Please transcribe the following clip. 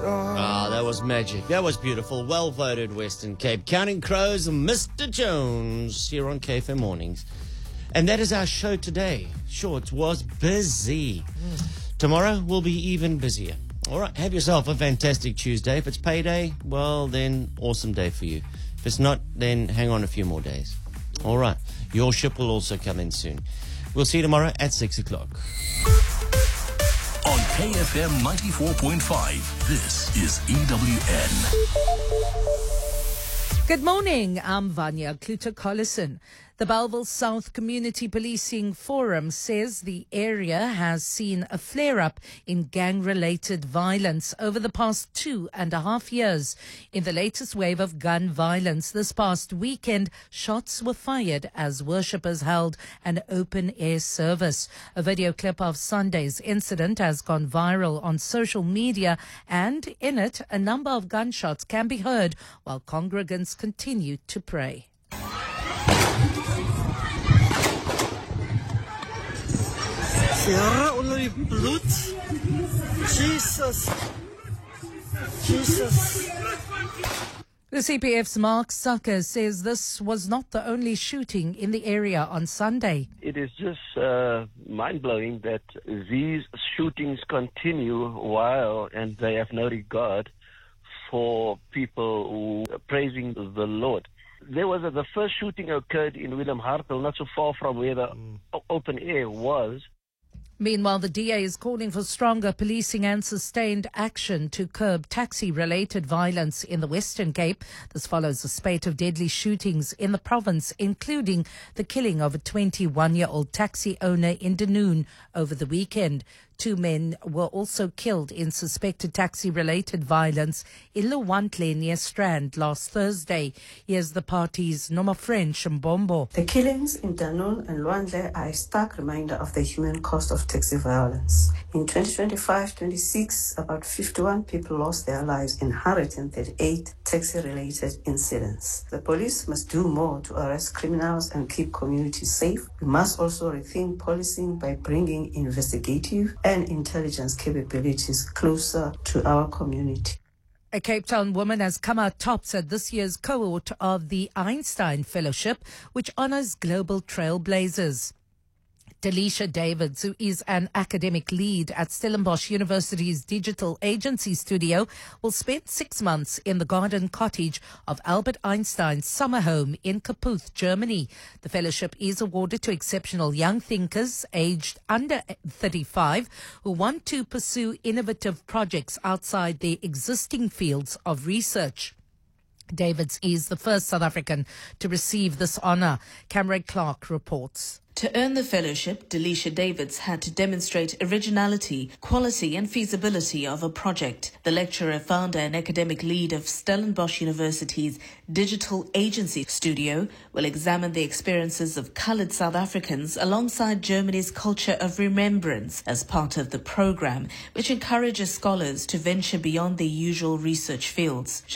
Ah, that was magic. That was beautiful. Well voted, Western Cape. Counting Crows and Mr. Jones here on KFM Mornings. And that is our show today. Sure, it was busy. Tomorrow will be even busier. All right, have yourself a fantastic Tuesday. If it's payday, well, then awesome day for you. If it's not, then hang on a few more days. All right, your ship will also come in soon. We'll see you tomorrow at 6 o'clock. On KFM 94.5, this is EWN. Good morning, I'm Vanya Kluter-Collison. The Bellville South Community Policing Forum says the area has seen a flare-up in gang-related violence over the past 2.5 years. In the latest wave of gun violence this past weekend, shots were fired as worshippers held an open-air service. A video clip of Sunday's incident has gone viral on social media, and in it, a number of gunshots can be heard while congregants continue to pray. Bloed. Jesus. The CPF's Mark Sucker says this was not the only shooting in the area on Sunday. It is just mind-blowing that these shootings continue and they have no regard for people who are praising the Lord. There was the first shooting occurred in Willem Hartel, not so far from where the open air was. Meanwhile, the DA is calling for stronger policing and sustained action to curb taxi-related violence in the Western Cape. This follows a spate of deadly shootings in the province, including the killing of a 21-year-old taxi owner in Dunoon over the weekend. 2 men were also killed in suspected taxi-related violence in Lwantle near Strand last Thursday. Here's the party's Noma French Mbombo. The killings in Dunoon and Lwantle are a stark reminder of the human cost of taxi violence. In 2025-26, about 51 people lost their lives in 138 taxi-related incidents. The police must do more to arrest criminals and keep communities safe. We must also rethink policing by bringing investigative and intelligence capabilities closer to our community. A Cape Town woman has come out tops at this year's cohort of the Einstein Fellowship, which honors global trailblazers. Delisha Davids, who is an academic lead at Stellenbosch University's digital agency studio, will spend 6 months in the garden cottage of Albert Einstein's summer home in Kaputh, Germany. The fellowship is awarded to exceptional young thinkers aged under 35 who want to pursue innovative projects outside their existing fields of research. Davids is the first South African to receive this honour. Cameron Clark reports. To earn the fellowship, Delisha Davids had to demonstrate originality, quality and feasibility of a project. The lecturer, founder and academic lead of Stellenbosch University's digital agency studio will examine the experiences of coloured South Africans alongside Germany's culture of remembrance as part of the programme, which encourages scholars to venture beyond their usual research fields.